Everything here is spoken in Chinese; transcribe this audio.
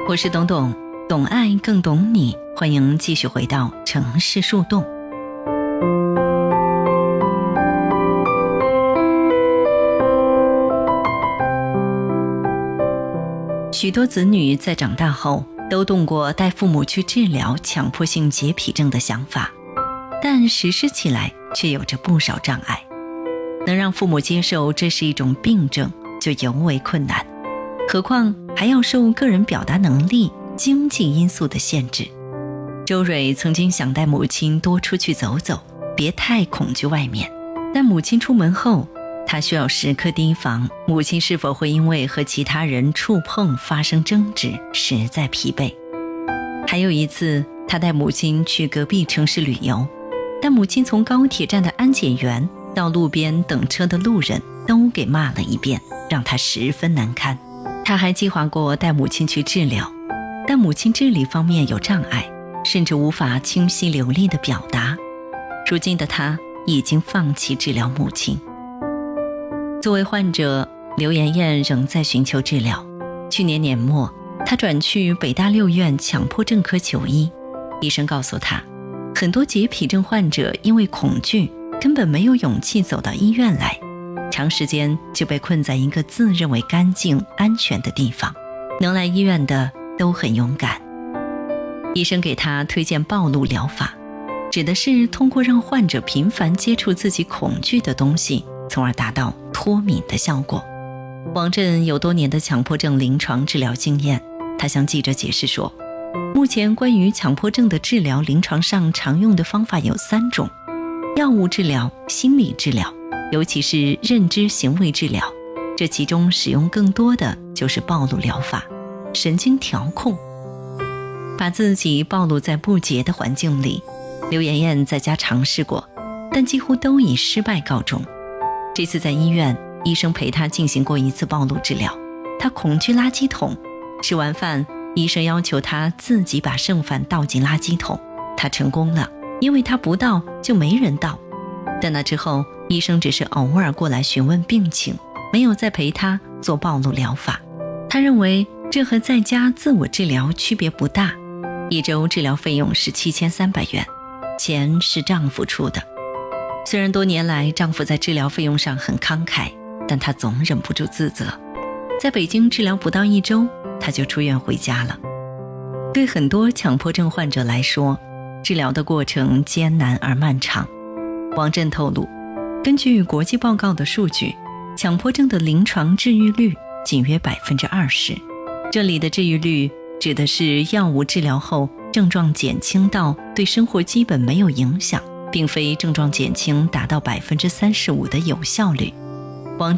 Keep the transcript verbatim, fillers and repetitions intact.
我是董董，懂爱更懂你，欢迎继续回到城市树洞。许多子女在长大后都动过带父母去治疗强迫性洁癖症的想法，但实施起来却有着不少障碍。能让父母接受这是一种病症就尤为困难，何况还要受个人表达能力、经济因素的限制。周蕊曾经想带母亲多出去走走，别太恐惧外面，但母亲出门后，他需要时刻提防母亲是否会因为和其他人触碰发生争执，实在疲惫。还有一次，他带母亲去隔壁城市旅游，但母亲从高铁站的安检员到路边等车的路人都给骂了一遍，让他十分难堪。他还计划过带母亲去治疗，但母亲智力方面有障碍，甚至无法清晰流利的表达。如今的他已经放弃治疗母亲。作为患者，刘妍妍仍在寻求治疗。去年年末，她转去北大六院强迫症科求医，医生告诉她，很多洁癖症患者因为恐惧，根本没有勇气走到医院来，长时间就被困在一个自认为干净、安全的地方。能来医院的都很勇敢。医生给她推荐暴露疗法，指的是通过让患者频繁接触自己恐惧的东西，从而达到脱敏的效果。王震有多年的强迫症临床治疗经验，他向记者解释说，目前关于强迫症的治疗临床上常用的方法有三种：药物治疗、心理治疗，尤其是认知行为治疗。这其中使用更多的就是暴露疗法，神经调控。把自己暴露在不洁的环境里，刘妍妍在家尝试过，但几乎都以失败告终。这次在医院，医生陪她进行过一次暴露治疗。她恐惧垃圾桶，吃完饭，医生要求她自己把剩饭倒进垃圾桶。她成功了，因为她不倒就没人倒。但那之后，医生只是偶尔过来询问病情，没有再陪她做暴露疗法。她认为这和在家自我治疗区别不大。一周治疗费用是七千三百元，钱是丈夫出的。虽然多年来丈夫在治疗费用上很慷慨，但她总忍不住自责。在北京治疗不到一周，她就出院回家了。对很多强迫症患者来说，治疗的过程艰难而漫长。王震透露，根据国际报告的数据，强迫症的临床治愈率仅约 百分之二十。 这里的治愈率指的是药物治疗后症状减轻到对生活基本没有影响，并非症状减轻达到 百分之三十五 的有效率。